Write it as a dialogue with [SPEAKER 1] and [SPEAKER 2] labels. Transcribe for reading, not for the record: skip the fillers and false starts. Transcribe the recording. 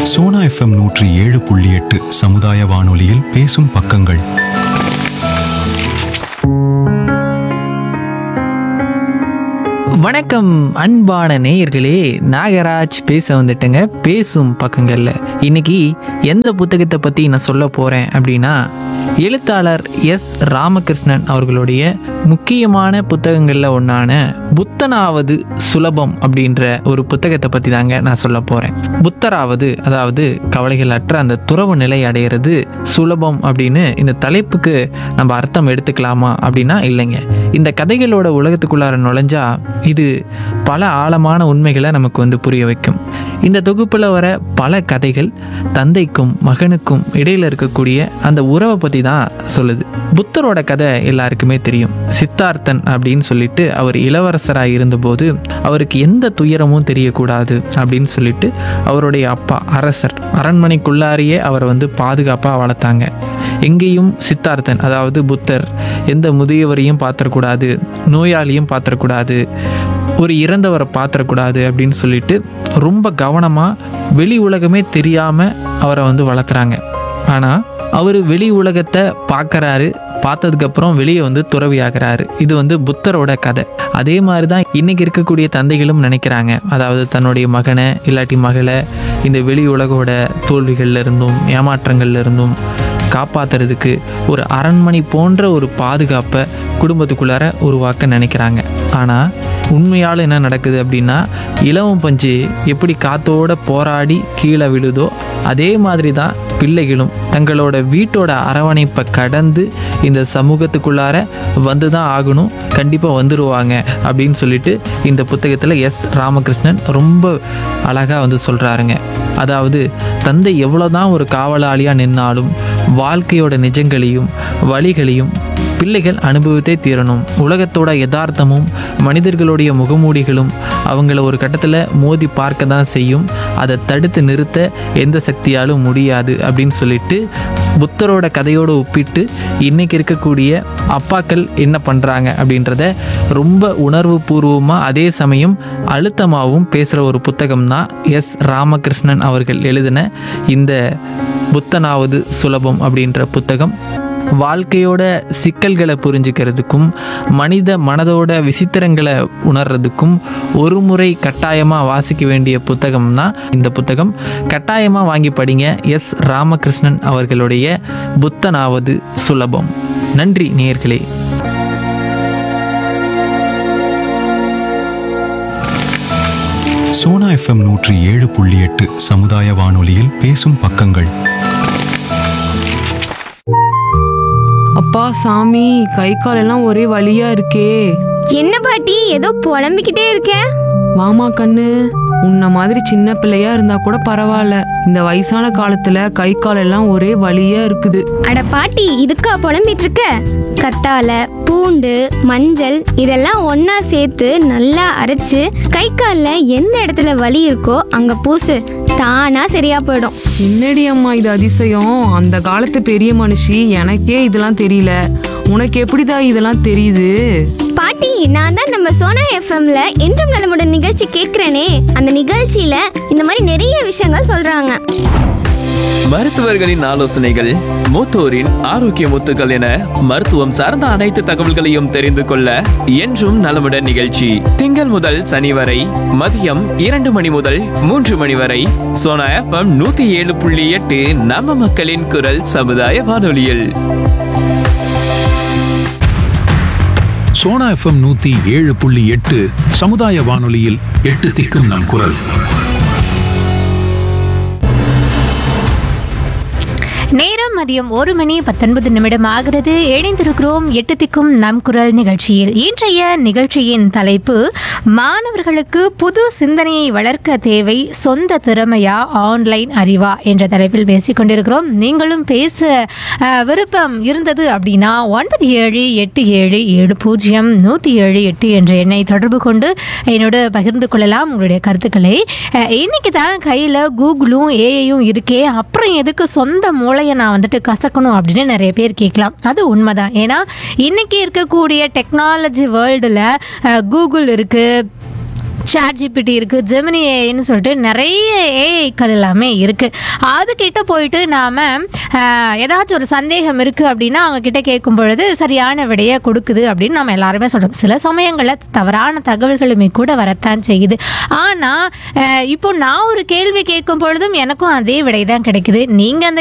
[SPEAKER 1] Sona FM 107.8 சமுதாய வானொலியில் பேசும் பக்கங்கள்.
[SPEAKER 2] வணக்கம் அன்பான நேயர்களே, நாகராஜ் பேச வந்துட்டேங்க. பேசும் பக்கங்கள்ல இன்னைக்கு எந்த புத்தகத்தை பற்றி நான் சொல்ல போகிறேன் அப்படின்னா, எழுத்தாளர் எஸ் ராமகிருஷ்ணன் அவர்களுடைய முக்கியமான புத்தகங்களில் ஒன்றான புத்தனாவது சுலபம் அப்படின்ற ஒரு புத்தகத்தை பற்றி தாங்க நான் சொல்ல போகிறேன். புத்தராவது, அதாவது கவலைகள் அற்ற அந்த துறவு நிலை அடையிறது சுலபம் அப்படின்னு இந்த தலைப்புக்கு நம்ம அர்த்தம் எடுத்துக்கலாமா அப்படின்னா இல்லைங்க. இந்த கதைகளோட உலகத்துக்குள்ளார நுழைஞ்சா இது பல ஆழமான உண்மைகளை நமக்கு புரிய வைக்கும். இந்த தொகுப்பில் வர பல கதைகள் தந்தைக்கும் மகனுக்கும் இடையில் இருக்கக்கூடிய அந்த உறவை பற்றி தான் சொல்லுது. புத்தரோட கதை எல்லாருக்குமே தெரியும். சித்தார்த்தன் அப்படின்னு சொல்லிட்டு அவர் இளவரசராக இருந்தபோது அவருக்கு எந்த துயரமும் தெரியக்கூடாது அப்படின்னு சொல்லிட்டு அவருடைய அப்பா அரசர் அரண்மனைக்குள்ளாரியே அவரை பாதுகாப்பாக வளர்த்தாங்க. எங்கேயும் சித்தார்த்தன், அதாவது புத்தர், எந்த முதியவரையும் பாத்திரக்கூடாது, நோயாளியும் பாத்திரக்கூடாது, ஒரு இறந்தவரை பாத்திரக்கூடாது அப்படின்னு சொல்லிட்டு ரொம்ப கவனமாக வெளி உலகமே தெரியாமல் அவரை வளர்க்குறாங்க. ஆனால் அவர் வெளி உலகத்தை பார்க்குறாரு, பார்த்ததுக்கப்புறம் வெளியே துறவி ஆகிறாரு. இது புத்தரோட கதை. அதே மாதிரி தான் இன்றைக்கி இருக்கக்கூடிய தந்தைகளும் நினைக்கிறாங்க. அதாவது தன்னுடைய மகனை இல்லாட்டி மகளை இந்த வெளி உலகோட தோல்விகள்ல இருந்தும் ஏமாற்றங்கள்ல இருந்தும் காப்பாற்றுறதுக்கு ஒரு அரண்மனை போன்ற ஒரு பாதுகாப்பை குடும்பத்துக்குள்ளார உருவாக்க நினைக்கிறாங்க. ஆனால் உண்மையால் என்ன நடக்குது அப்படின்னா, இலவம் பஞ்சு எப்படி காத்தோட போராடி கீழே விழுதோ அதே மாதிரி தான் பிள்ளைகளும் தங்களோட வீட்டோட அரவணைப்பை கடந்து இந்த சமூகத்துக்குள்ளார தான் ஆகணும், கண்டிப்பாக வந்துடுவாங்க அப்படின்னு சொல்லிட்டு இந்த புத்தகத்தில் எஸ் ராமகிருஷ்ணன் ரொம்ப அழகாக சொல்கிறாருங்க. அதாவது தந்தை எவ்வளோதான் ஒரு காவலாளியாக நின்னாலும் வாழ்க்கையோட நிஜங்களையும் வழிகளையும் பிள்ளைகள் அனுபவித்தே தீரணும். உலகத்தோட யதார்த்தமும் மனிதர்களுடைய முகமூடிகளும் அவங்கள ஒரு கட்டத்தில் மோதி பார்க்க தான் செய்யும். அதை தடுத்து நிறுத்த எந்த சக்தியாலும் முடியாது அப்படின்னு சொல்லிட்டு புத்தரோட கதையோடு ஒப்பிட்டு இன்றைக்கி இருக்கக்கூடிய அப்பாக்கள் என்ன பண்ணுறாங்க அப்படின்றத ரொம்ப உணர்வு பூர்வமாக அதே சமயம் அழுத்தமாகவும் பேசுகிற ஒரு புத்தகம் தான் எஸ் ராமகிருஷ்ணன் அவர்கள் எழுதின இந்த புத்தனாவது சுலபம் அப்படின்ற புத்தகம். வாழ்க்கையோட சிக்கல்களை புரிஞ்சுக்கிறதுக்கும் மனித மனதோட விசித்திரங்களை உணர்றதுக்கும் ஒரு முறை கட்டாயமாக வாசிக்க வேண்டிய புத்தகம் தான் இந்த புத்தகம். கட்டாயமாக வாங்கி படிங்க. எஸ் ராமகிருஷ்ணன் அவர்களுடைய புத்தனாவது சுலபம். நன்றி நேயர்களே.
[SPEAKER 1] சோனா எஃப்எம் 107.8 சமுதாய வானொலியில் பேசும் பக்கங்கள்.
[SPEAKER 3] அப்பா சாமி, கை கால் எல்லாம் ஒரே வலியா இருக்கே.
[SPEAKER 4] என்ன பாட்டி ஏதோ புலம்பிக்கிட்டே இருக்க?
[SPEAKER 3] வாமா கண்ணு, உன்ன மாதிரி சின்ன பிள்ளையா இருந்தா கூட பரவாயில்ல, இந்த வயசான காலத்துல கை கால் எல்லாம் ஒரே வலியா இருக்குது.
[SPEAKER 4] அட பாட்டி, இதுக்கா புலம்பிட்டு இருக்க? கத்தாழை, பூண்டு, மஞ்சள் இதெல்லாம் ஒண்ணா சேர்த்து நல்லா அரைச்சு கை கால்ல எந்த இடத்துல வலி இருக்கோ அங்க பூசு, தானா சரியா போயிடும்.
[SPEAKER 3] என்னடி அம்மா இது அதிசயம்! அந்த காலத்து பெரிய மனுஷி, எனக்கே இதெல்லாம் தெரியல. உனக்கு எப்படிதான் இதெல்லாம் தெரியுது?
[SPEAKER 4] பாட்டி, நான் தான் நம்ம சோனா எஃப்எம்ல என்றும் நலமுடன் நிகழ்ச்சி கேட்கிறேனே, அந்த நிகழ்ச்சியில இந்த மாதிரி நிறைய விஷயங்கள் சொல்றாங்க.
[SPEAKER 5] மருத்துவர்களின் ஆலோசனைகள், மூத்தோரின் ஆரோக்கிய முத்துக்கள் என மருத்துவம் சார்ந்த அனைத்து தகவல்களையும் தெரிந்து கொள்ள என்றும் நலமுடன் நிகழ்ச்சி திங்கள் முதல் சனி வரை மதியம் 2 மணி முதல் 3 மணி வரை சோனா எஃப்எம் 107.8 நம்ம மக்களின் குரல் சமுதாய வானொலியில்.
[SPEAKER 6] சோனா எஃப்எம் 107.8 சமுதாய வானொலியில் 8 திக்கும் நம் குரல்.
[SPEAKER 7] நேரம் மதியம் 1:19 ஆகிறது. இணைந்திருக்கிறோம் 8 திக்கும் நம் குரல் நிகழ்ச்சியில். இன்றைய நிகழ்ச்சியின் தலைப்பு, மாணவர்களுக்கு புது சிந்தனையை வளர்க்க தேவை சொந்த திறமையா ஆன்லைன் அறிவா என்ற தலைப்பில் பேசிக்கொண்டிருக்கிறோம். நீங்களும் பேச விருப்பம் இருந்தது அப்படின்னா 9787700178 என்ற எண்ணை தொடர்பு கொண்டு என்னோட பகிர்ந்து கொள்ளலாம் உங்களுடைய கருத்துக்களை. இன்னைக்கு தான் கையில் கூகுளும் ஏஐயும் இருக்கே, அப்புறம் எதுக்கு சொந்த மூளையை நான் கசக்கணும் அப்படின்னு நிறைய பேர் கேட்கலாம். அது உண்மைதான். ஏன்னா இன்னைக்கு இருக்கக்கூடிய டெக்னாலஜி வேர்ல்டில் கூகுள் இருக்குது, சாட் ஜிபிடி இருக்குது, ஜெமினி ஏஐன்னு சொல்லிட்டு நிறைய ஏஐக்கள் எல்லாமே இருக்குது. அதுக்கிட்ட போயிட்டு நாம் ஏதாச்சும் ஒரு சந்தேகம் இருக்குது அப்படின்னா அவங்கக்கிட்ட கேட்கும் பொழுது சரியான விடையை கொடுக்குது அப்படின்னு நம்ம எல்லாருமே சொல்கிறோம். சில சமயங்களில் தவறான தகவல்களுமே கூட வரத்தான் செய்யுது. ஆனால் இப்போ நான் ஒரு கேள்வி கேட்கும் பொழுதும் எனக்கும் அதே விடை தான் கிடைக்குது. நீங்கள் அந்த